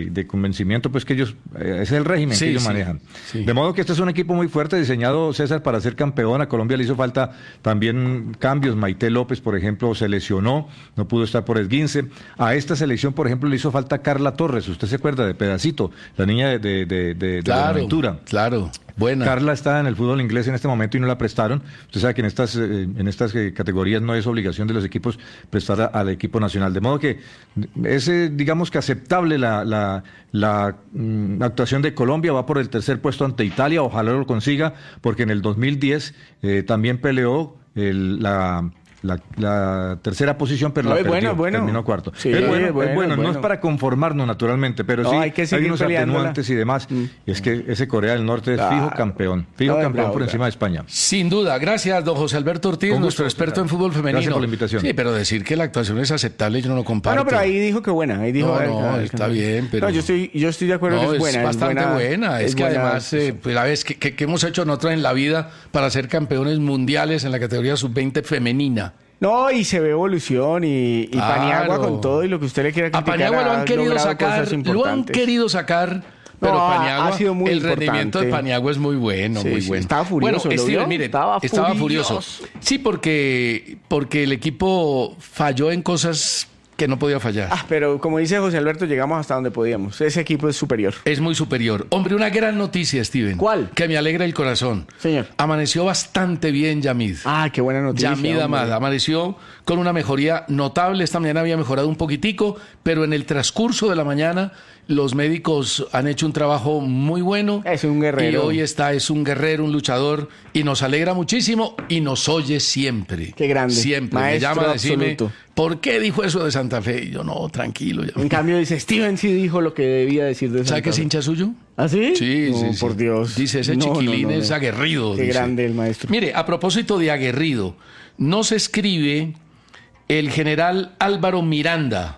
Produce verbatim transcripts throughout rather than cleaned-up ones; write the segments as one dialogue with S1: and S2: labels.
S1: de, de convencimiento, pues que ellos, eh, ese es el régimen
S2: sí,
S1: que ellos
S2: sí,
S1: manejan.
S2: Sí.
S1: De modo que este es un equipo muy fuerte, diseñado, César, para ser campeón. A Colombia le hizo falta también cambios. Maite López, por ejemplo, se lesionó, no pudo estar por esguince. A esta selección, por ejemplo, le hizo falta Carla Torres, usted se acuerda, de Pedacito, la niña de, de, de, de,
S2: claro,
S1: de Buenaventura.
S2: Claro, buena.
S1: Carla está en el fútbol inglés en este momento y no la prestaron. Usted sabe que en estas, eh, en estas eh, categorías no es obligación de los equipos prestar a, al equipo nacional. De modo que es, eh, digamos que aceptable la, la, la mm, actuación de Colombia, va por el tercer puesto ante Italia, ojalá lo consiga, porque en el dos mil diez eh, también peleó el, la... La, la tercera posición, pero
S3: no,
S1: la
S3: es
S1: perdió,
S3: bueno, bueno.
S1: terminó cuarto.
S3: Sí,
S1: es, bueno,
S3: es bueno,
S1: es bueno,
S3: es
S1: no
S3: bueno.
S1: es para conformarnos naturalmente, pero
S3: no,
S1: sí
S3: hay, que
S1: hay unos
S3: peleándola.
S1: atenuantes y demás. Mm. Y es que ese Corea del Norte es
S3: claro.
S1: fijo campeón, fijo
S3: no,
S1: campeón
S3: bravo,
S1: por
S3: bravo.
S1: encima de España.
S2: Sin duda, gracias, don José Alberto Ortiz,
S1: Con
S2: nuestro
S1: gusto,
S2: experto
S1: claro.
S2: en fútbol femenino.
S1: Gracias por la invitación.
S2: Sí, pero decir que la actuación es aceptable, yo no lo comparto.
S3: Bueno, pero ahí dijo que buena. Ahí dijo,
S2: no, no,
S3: ay,
S2: está bien, pero...
S3: No, yo estoy, yo estoy de acuerdo
S2: no,
S3: que es buena.
S2: es bastante
S3: es buena.
S2: buena. Es,
S3: es
S2: que
S3: buena,
S2: además, eh, pues, la vez que, que, que hemos hecho nosotros en la vida para ser campeones mundiales en la categoría sub veinte femenina.
S3: No, y se ve evolución y, y
S2: Claro.
S3: Paniagua con todo y lo que usted le quiera
S2: A
S3: criticar.
S2: Paniagua lo han
S3: ha
S2: querido
S3: logrado
S2: sacar,
S3: cosas
S2: lo han
S3: importantes.
S2: querido sacar, pero
S3: No, ha-
S2: Paniagua,
S3: ha sido muy
S2: el
S3: importante.
S2: rendimiento de Paniagua es muy bueno,
S3: Sí,
S2: muy
S3: sí,
S2: bueno.
S3: estaba furioso,
S2: Bueno,
S3: ¿lo
S2: Steven,
S3: vio?
S2: mire,
S3: Estaba
S2: estaba
S3: furioso.
S2: furioso. Sí, porque, porque el equipo falló en cosas que no podía fallar.
S3: Ah, pero como dice José Alberto, llegamos hasta donde podíamos. Ese equipo es superior.
S2: Es muy superior. Hombre, una gran noticia, Steven.
S3: ¿Cuál?
S2: Que me alegra el corazón.
S3: Señor.
S2: Amaneció bastante bien Yamid.
S3: Ah, qué buena noticia.
S2: Yamid
S3: hombre.
S2: Amad amaneció con una mejoría notable. Esta mañana había mejorado un poquitico, pero en el transcurso de la mañana los médicos han hecho un trabajo muy bueno.
S3: Es un guerrero.
S2: Y hoy está, es un guerrero, un luchador, y nos alegra muchísimo y nos oye siempre.
S3: Qué grande.
S2: Siempre.
S3: Maestro
S2: me llama a decirme,
S3: absoluto.
S2: ¿por qué dijo eso de Santa Fe? Y yo, no, tranquilo. Ya.
S3: En cambio dice, Steven sí dijo lo que debía decir de
S2: ¿Sabe
S3: Santa
S2: que es
S3: Fe.
S2: hincha suyo?
S3: ¿Ah, sí?
S2: Sí,
S3: No,
S2: sí, sí.
S3: por Dios.
S2: Dice, ese
S3: No,
S2: chiquilín
S3: no, no, no.
S2: es aguerrido.
S3: Qué
S2: dice.
S3: grande el maestro.
S2: Mire, a propósito de aguerrido, nos escribe el general Álvaro Miranda.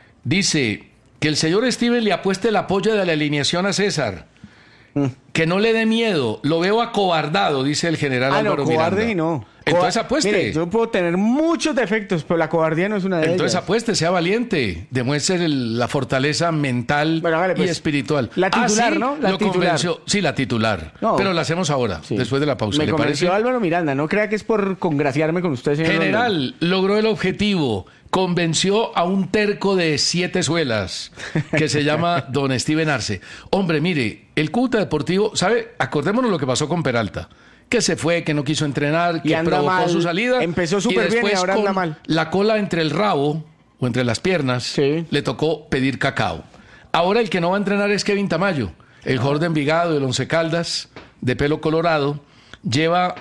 S2: Dice que el señor Steven le apueste el apoyo de la alineación a César. Mm. Que no le dé miedo. Lo veo acobardado, dice el general
S3: Ah,
S2: Álvaro
S3: no, cobarde
S2: Miranda.
S3: y no.
S2: Entonces
S3: Cobar-
S2: apueste.
S3: Mire, yo puedo tener muchos defectos, pero la cobardía no es una de
S2: Entonces
S3: ellas.
S2: apueste, sea valiente, demuestre el- la fortaleza mental
S3: Bueno, vale, pues,
S2: y espiritual.
S3: la titular,
S2: Ah, sí,
S3: ¿no? La
S2: lo
S3: titular.
S2: convenció. Sí, la titular.
S3: No.
S2: Pero la hacemos ahora,
S3: Sí.
S2: después de la pausa.
S3: Me
S2: ¿Le
S3: convenció
S2: parece?
S3: Álvaro Miranda. No crea que es por congraciarme con usted, señor.
S2: General, logró el objetivo. Convenció a un terco de siete suelas que se llama don Steven Arce. Hombre, mire, el Cúcuta Deportivo, ¿sabe? Acordémonos lo que pasó con Peralta. Que se fue, que no quiso entrenar,
S3: Y
S2: que
S3: anda
S2: provocó
S3: mal.
S2: su salida.
S3: Empezó súper bien y
S2: después
S3: ahora anda
S2: con
S3: mal.
S2: La cola entre el rabo o entre las piernas,
S3: Sí.
S2: le tocó pedir cacao. Ahora el que no va a entrenar es Kevin Tamayo, el jugador de Envigado, del Once Caldas, de pelo colorado. Lleva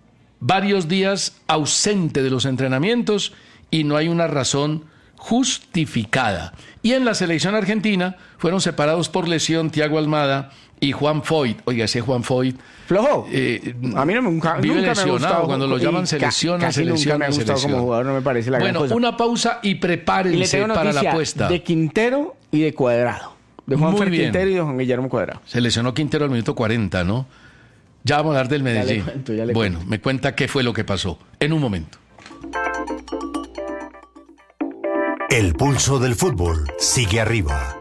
S2: varios días ausente de los entrenamientos y no hay una razón justificada. Y en la selección argentina fueron separados por lesión Thiago Almada y Juan Foyt. Oiga, ese Juan Foyt...
S3: Flojo.
S2: Eh,
S3: a mí no me, nunca,
S2: vive
S3: nunca me ha
S2: lesionado
S3: gustado.
S2: cuando lo
S3: y
S2: llaman
S3: ca-
S2: selecciona,
S3: casi nunca
S2: selecciona,
S3: me ha gustado
S2: selecciona.
S3: como jugador, no me parece la gran
S2: Bueno,
S3: cosa.
S2: una pausa y
S3: Y le
S2: prepárense
S3: tengo
S2: para la
S3: noticia
S2: apuesta.
S3: de Quintero y de Cuadrado. De Juan
S2: Muy
S3: Fer
S2: bien.
S3: Quintero y de Juan Guillermo Cuadrado.
S2: Se lesionó Quintero al minuto cuarenta, ¿no? Ya vamos a hablar del Medellín.
S3: cuento, ya le
S2: bueno,
S3: cuento.
S2: me cuenta qué fue lo que pasó. En un momento.
S4: El pulso del fútbol sigue arriba.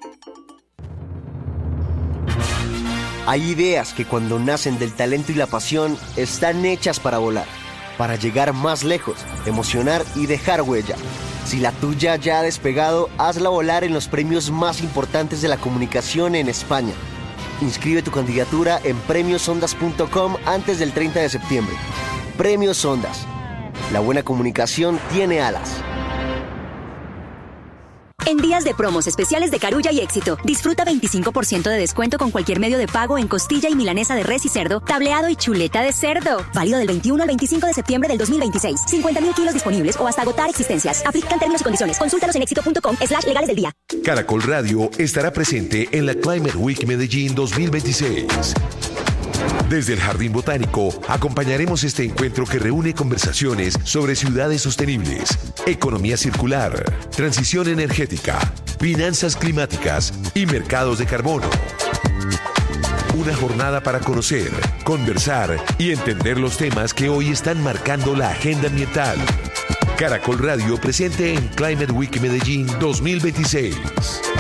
S5: Hay ideas que cuando nacen del talento y la pasión están hechas para volar, para llegar más lejos, emocionar y dejar huella. Si la tuya ya ha despegado, hazla volar en los premios más importantes de la comunicación en España. Inscribe tu candidatura en premios ondas punto com antes del treinta de septiembre. Premios Ondas. La buena comunicación tiene alas.
S6: En días de promos especiales de Carulla y Éxito, disfruta veinticinco por ciento de descuento con cualquier medio de pago en costilla y milanesa de res y cerdo, tableado y chuleta de cerdo. Válido del veintiuno al veinticinco de septiembre del dos mil veintiséis. cincuenta mil kilos disponibles o hasta agotar existencias. Aplican términos y condiciones. Consúltalos en éxito punto com slash legales del día.
S4: Caracol Radio estará presente en la Climate Week Medellín dos mil veintiséis. Desde el Jardín Botánico acompañaremos este encuentro que reúne conversaciones sobre ciudades sostenibles, economía circular, transición energética, finanzas climáticas y mercados de carbono. Una jornada para conocer, conversar y entender los temas que hoy están marcando la agenda ambiental. Caracol Radio presente en Climate Week Medellín dos mil veintiséis.